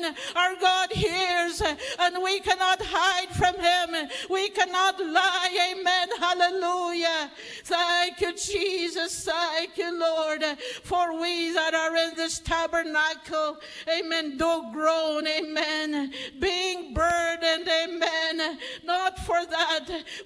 Our God hears, and we cannot hide from him. We cannot lie. Amen. Hallelujah. Thank you, Jesus. Thank you, Lord. For we that are in this tabernacle, amen, do groan, amen, being burdened, amen, not for that.